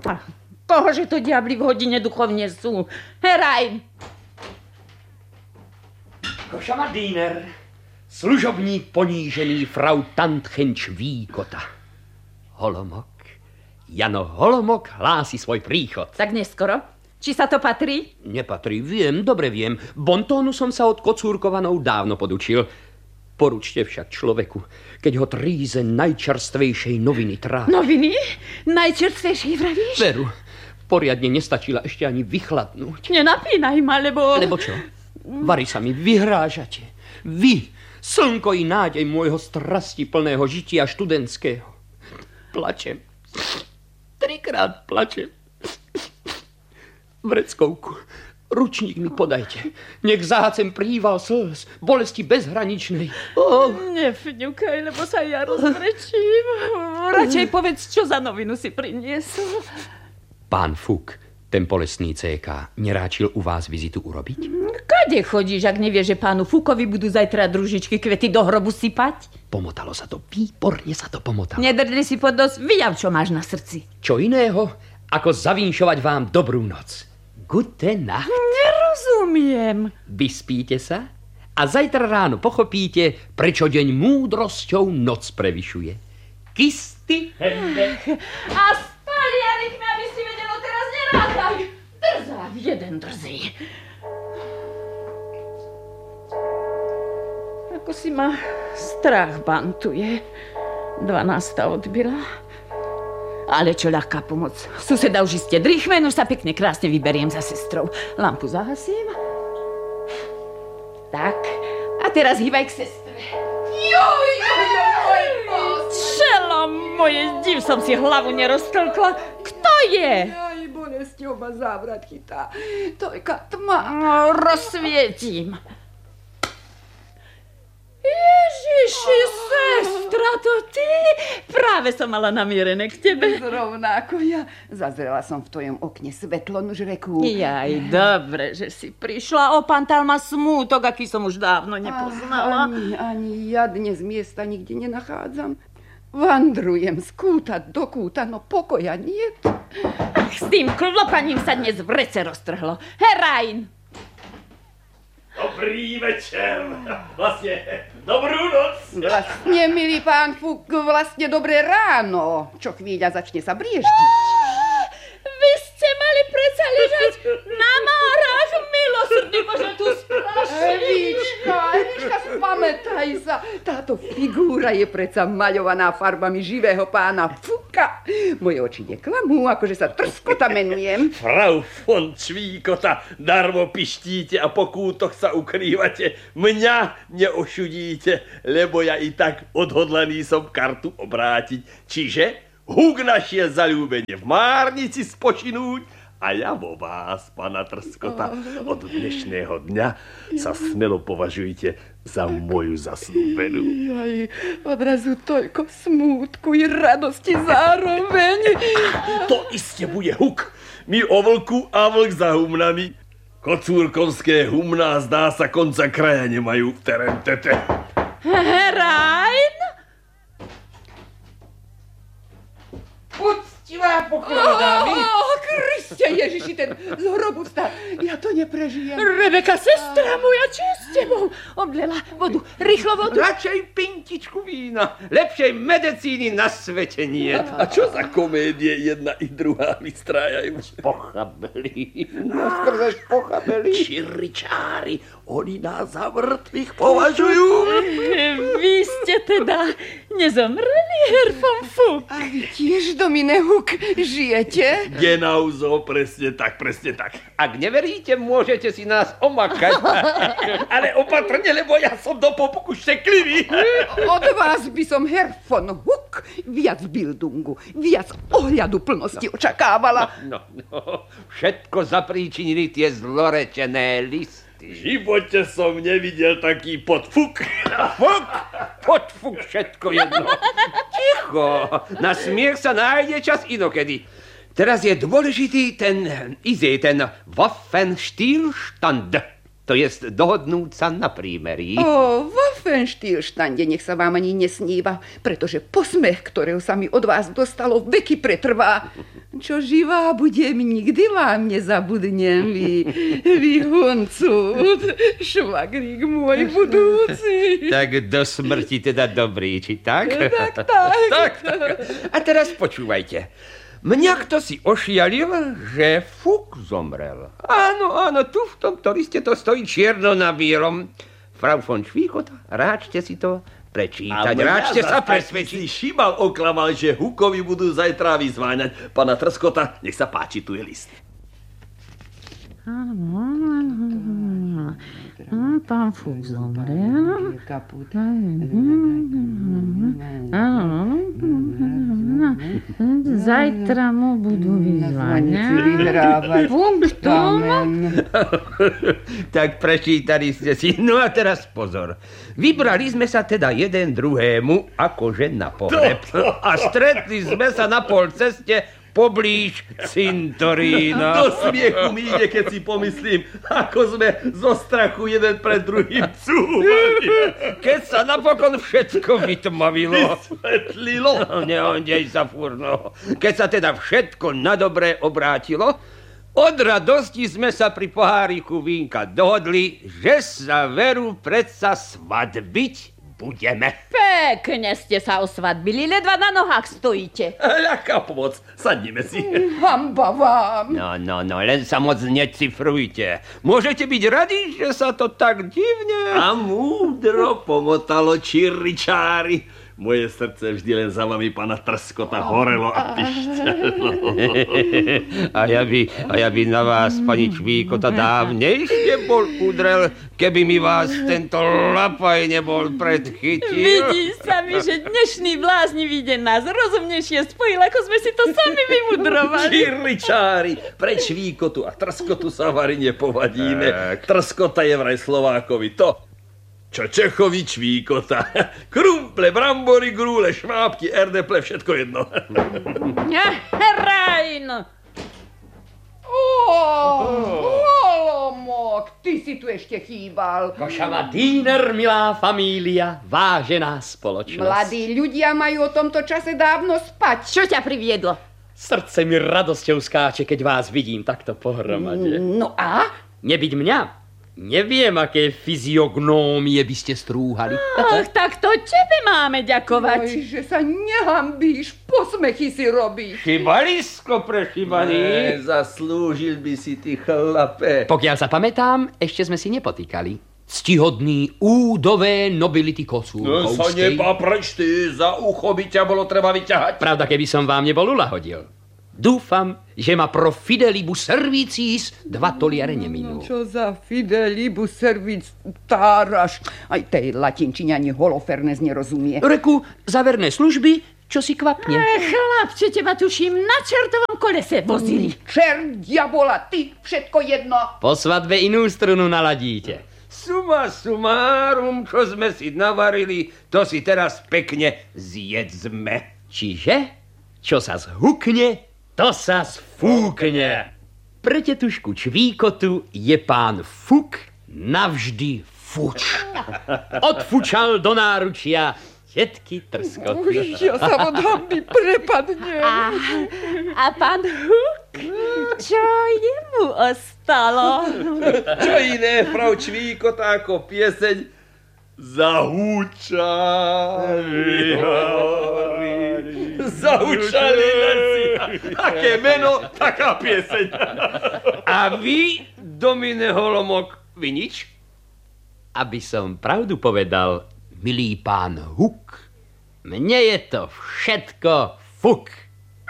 Kohože to diabli v hodine duchovne sú? Herajn! Košamadýner, služobník ponížený frau Tantchenč Výkota. Holomok, Jano Holomok hlási svoj príchod. Tak neskoro? Či sa to patrí? Nepatrí, viem, dobre viem. Bontónu som sa od Kocúrkovanov dávno podučil. Poručte však človeku, keď ho tríze najčerstvejšej noviny trápi. Noviny? Najčerstvejšej vravíš? Veru, poriadne nestačila ešte ani vychladnúť. Nenapínaj ma, lebo... Lebo čo? Vari sa mi vyhrážate. Vy, slnko i nádej môjho strasti plného žitia študentského. Plačem. 3-krát plačem. Vreckovku, ručník mi podajte. Nech zácem príval slz, bolesti bezhraničnej. Nefňukaj, lebo sa ja rozvrečím. Radšej povedz, čo za novinu si priniesol. Pán Fuk, ten polesný CK, neráčil u vás vizitu urobiť? Kade chodíš, ak nevieš, že pánu Fukovi budú zajtra družičky kvety do hrobu sypať? Pomotalo sa to, výborne sa to pomotalo. Nedrdli si pod nos, vyjav, čo máš na srdci. Čo iného, ako zavinšovať vám dobrú noc. Gute Nacht. Nerozumiem. Vyspíte sa a zajtra ráno pochopíte, prečo deň múdrosťou noc prevyšuje. Kisty hende. A spaliarik mi, aby si vedelo, teraz nerátaj. Drzá, jeden drzý. Ako si ma strach bantuje. 12. odbyla. Ale čo ľahká pomoc. Suseda už iste drýchme, no sa pekne krásne vyberiem za sestrou. Lampu zahasím. Tak. A teraz hýbaj k sestre. Joj, Čelo moje, div som si hlavu neroztlkla. Kto je? Aj bolesťou ma závrat chytá. Tojka tma. No, rozsvietím. Ježiši, sestra, to ty? Práve som mala namierené k tebe. Zrovna ako ja. Zazrela som v tvojom okne svetlo, nuž reku. Jaj, dobre, že si prišla. Opántal ma smútok, aký som už dávno nepoznala. Ani ja dnes miesta nikde nenachádzam. Vandrujem z kúta do kúta, no pokoja niet. Ach, s tým klopaním sa dnes v rece roztrhlo. Herajn! Dobrý večer. Vlastne, dobrú noc. Vlastne, milý pán Fuk, vlastne dobré ráno. Čo chvíľa začne sa brieždiť. Vy ste mali predsa ležať na márach, milosrdný Bože, tu sprašili. Evička, spamätaj sa. Táto figúra je predsa maľovaná farbami živého pána Fuka. Moje oči neklamú, akože sa Trskota menujem. Frau von Čvíkota, darmo pištíte a po kútoch sa ukrývate. Mňa neošudíte, lebo ja i tak odhodlaný som kartu obrátiť. Čiže Huk našiel zaľúbenie v Márnici spočinúť a ja vo vás, pana Trskota. Od dnešného dňa sa smelo považujte za moju zasnúbenú. Jaj, odrazu toľko smútku i radosti zároveň. To iste bude Huk. My o vlku a vlk za humnami. Kocúrkovské humná zdá sa konca kraja nemajú v terentete. Herajn? Uctivá poklona, dámy. Kriste Ježiši, ten z hrobu vstal. Ja to neprežijem. Rebeka, sestra moja, čo je s tebou? Oblela vodu, rýchlo vodu. Radšej pintičku vína. Lepšej medicíny na svete nie. A čo za komédie jedna i druhá vystrájajú? Pochabeli. Naskrze pochabeli. Čiričári, oni nás za mŕtvych považujú. Vy ste teda nezomreli, Herr von Fuk? A vy tiež, Domine Huk, žijete? Genauso, presne tak, presne tak. Ak neveríte, môžete si nás omakať. Ale opatrne, lebo ja som do popuku šteklivý. Od vás by som, Herr von Huk, viac bildungu, viac ohľadu plnosti očakávala. No, všetko zapríčinili tie zlorečené listy. V živote som nevidel taký podfuk. Podfuk, všetko jedno. Ticho, na smiech sa nájde čas inokedy. Teraz je dôležitý ten Waffenstillstand. To jest dohodnúť sa na prímerí. O Waffenstillstande nech sa vám ani nesníva, pretože posmech, ktorého sa mi od vás dostalo, veky pretrvá. čo živá budem, nikdy vám nezabudnem, vy huncút, švagrík môj budúci. Tak do smrti teda dobrý, či tak? Tak. A teraz počúvajte. Mňa kto si ošialil, že Fuk zomrel. Áno, tu v tomto liste to stojí čierno na bielom. Frau von Švíkota, ráčte si to prečítať, ráčte sa presvedčiť. Si Šimal oklamal, že Hukovi budú zajtra vyzváňať. Pana Trskota, nech sa páči, tu je list. Pán Fuk zomrel. Zajtra mu budú vyzváňať. Punktum. Tak prečítali ste si. No a teraz pozor. Vybrali sme sa teda jeden druhému akože na pohreb. A stretli sme sa na pol ceste poblíž cintorína. Do smiechu mi ide, keď si pomyslím, ako sme zo strachu jeden pred druhým cúvali. Keď sa napokon všetko vytmavilo. Vysvetlilo. Neondej sa, furno. Keď sa teda všetko na dobré obrátilo, od radosti sme sa pri poháriku vínka dohodli, že sa veru predsa svadbiť budeme. Pekne ste sa osvadbili, ledva na nohách stojíte. Ľahká pomoc, sadnime si. Hamba vám. No, len sa moc necifrujte. Môžete byť radi, že sa to tak divne... A múdro pomotalo čirričári. Moje srdce vždy len za vami, pana Trskota, horelo a pišťalo. A ja by na vás, pani Čvíkota, dávnejšie bol udrel, keby mi vás tento lapaj nebol predchytil. Vidí sa mi, že dnešný bláznivý deň nás rozumnejšie spojil, ako sme si to sami vymudrovali. Čirričári, pre Čvíkotu a Trskotu sa vari nepovadíme. Trskota je vraj Slovákovi to, čo Čechovi Čvíkota. Krumple, brambory, grúle, švábky, erdeple, všetko jedno. Herajn! Holomok, ty si tu ešte chýbal. Košava Diener, milá família, vážená spoločnosť. Mladí ľudia majú o tomto čase dávno spať. Čo ťa priviedlo? Srdce mi radosťou skáče, keď vás vidím takto pohromade. No a? Nebyť mňa, neviem, aké fyziognómie by ste strúhali. Ach, tak to tebe máme ďakovať. Oj, že sa nehambíš, posmechy si robíš. Šibalisko prešibaný. Zaslúžil by si ty, chlape. Pokiaľ sa pamätám, ešte sme si nepotýkali. Ctihodný údové nobility No sa Kosúkovskej. nepapreč ty, za ucho by ťa bolo treba vyťahať. Pravda, keby som vám nebol uľahodil. Dúfam, že ma pro fidelibus servicis 2 toliare neminú. Čo za fidelibus servic táraš? Aj tej latinčine ani Holofernes nerozumie. Reku, za verné služby, čo si kvapne. Chlapče, teba tuším, na čertovom kolese vozili. Čert, diabola, ty, všetko jedno. Po svadbe inú strunu naladíte. Suma sumárum, čo sme si navarili, to si teraz pekne zjedzme. Čiže, čo sa zhukne, to sa sfúkne. Pre tetušku Čvíkotu je pán Fuk navždy fuč. Odfučal do náručia tetky Trskoty. Ja sa od hamby prepadnem. A pán Huk, čo jemu ostalo? Čo iné, frau Čvíkota, ako pieseň Zahúčali hory. Zahúčali lesy. Aké meno, taká pieseň. A vy, Domine Holomok, vy nič? Aby som pravdu povedal, milý pán Huk, mne je to všetko fuk.